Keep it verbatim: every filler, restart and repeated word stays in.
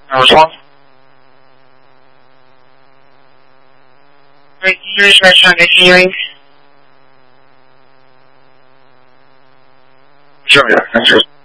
我说。喂，医生是上联系医院。是不是？那是。